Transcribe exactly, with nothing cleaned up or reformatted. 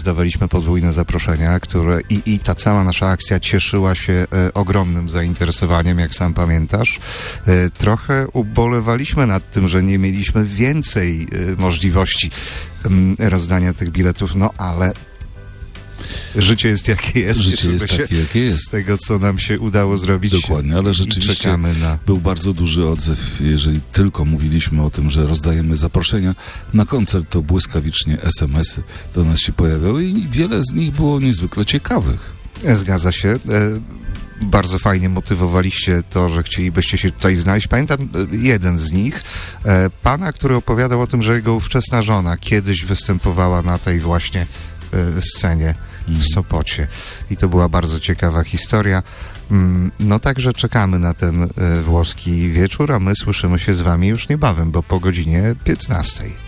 rozdawaliśmy podwójne zaproszenia, które i, i ta cała nasza akcja cieszyła się e, ogromnym zainteresowaniem, jak sam pamiętasz. E, trochę ubolewaliśmy nad tym, że nie mieliśmy więcej e, możliwości e, rozdania tych biletów, no ale życie jest jakie jest. Życie jest takie, jakie jest. Z tego, co nam się udało zrobić. Dokładnie, ale rzeczywiście na... był bardzo duży odzew, jeżeli tylko mówiliśmy o tym, że rozdajemy zaproszenia na koncert, to błyskawicznie es em esy do nas się pojawiały i wiele z nich było niezwykle ciekawych. Zgadza się. E, bardzo fajnie motywowaliście to, że chcielibyście się tutaj znaleźć. Pamiętam jeden z nich, e, pana, który opowiadał o tym, że jego ówczesna żona kiedyś występowała na tej właśnie e, scenie w Sopocie. I to była bardzo ciekawa historia. No także czekamy na ten włoski wieczór, a my słyszymy się z wami już niebawem, bo po godzinie piętnastej.